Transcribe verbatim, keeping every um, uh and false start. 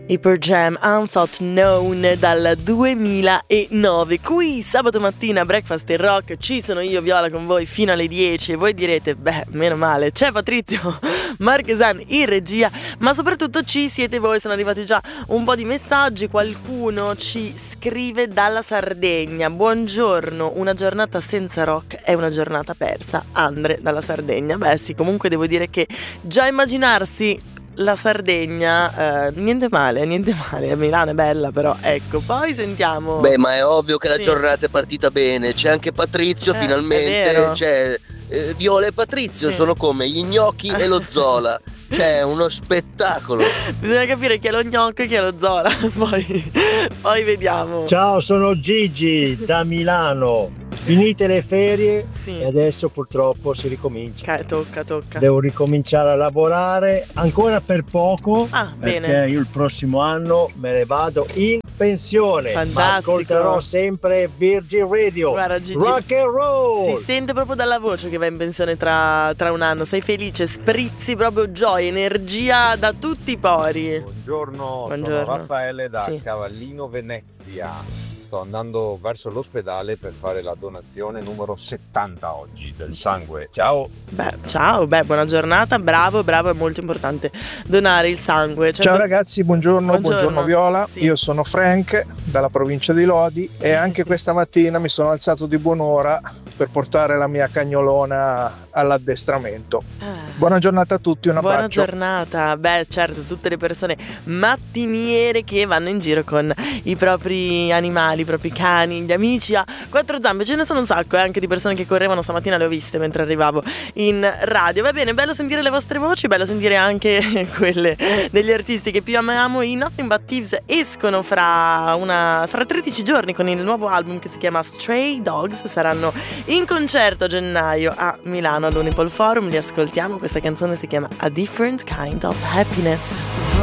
I Pearl Jam, Unthought Known, dal duemilanove. Qui sabato mattina a Breakfast in Rock ci sono io, Viola, con voi fino alle dieci. E voi direte, beh, meno male, c'è Patrizio Marchesan in regia, ma soprattutto ci siete voi. Sono arrivati già un po' di messaggi. Qualcuno ci scrive dalla Sardegna: buongiorno, una giornata senza rock è una giornata persa. Andre dalla Sardegna. Beh sì, comunque devo dire che già immaginarsi la Sardegna, eh, niente male, niente male. A Milano è bella, però ecco, poi sentiamo. Beh, ma è ovvio che la Sì. giornata è partita bene. C'è anche Patrizio, Eh, è finalmente. vero. C'è eh, Viola e Patrizio, Sì. sono come gli gnocchi e lo Zola. C'è uno spettacolo. Bisogna capire chi è lo gnocco e chi è lo Zola. Poi, poi vediamo. Ciao, sono Gigi da Milano. Finite le ferie Sì. e adesso purtroppo si ricomincia. Ca- tocca, tocca. Devo ricominciare a lavorare ancora per poco, Ah, perché bene. io il prossimo anno me ne vado in pensione. Ma Fantastico. ascolterò sempre Virgin Radio. Guarda, Gigi, Rock and roll. si sente proprio dalla voce che va in pensione tra, tra un anno. Sei felice, sprizzi proprio gioia, energia da tutti i pori. Buongiorno, Buongiorno. sono Raffaele da Sì. Cavallino, Venezia. Sto andando verso l'ospedale per fare la donazione numero settanta oggi del sangue. Ciao! Beh, ciao, beh, buona giornata, bravo, bravo, è molto importante donare il sangue. Cioè, Ciao ragazzi, buongiorno, Buongiorno. buongiorno Viola, Sì. io sono Frank dalla provincia di Lodi e anche questa mattina mi sono alzato di buon'ora per portare la mia cagnolona all'addestramento. Ah. Buona giornata a tutti, un Buona abbraccio. giornata, beh certo, tutte le persone mattiniere che vanno in giro con i propri animali, i propri cani, gli amici a quattro zampe. Ce ne sono un sacco, eh, anche di persone che correvano stamattina, le ho viste mentre arrivavo in radio. Va bene, bello sentire le vostre voci, bello sentire anche quelle degli artisti che più amiamo. I Nothing But Thieves escono fra, una, fra tredici giorni con il nuovo album che si chiama Stray Dogs. Saranno in concerto a gennaio a Milano all'Unipol Forum. Li ascoltiamo, questa canzone si chiama A Different Kind of Happiness.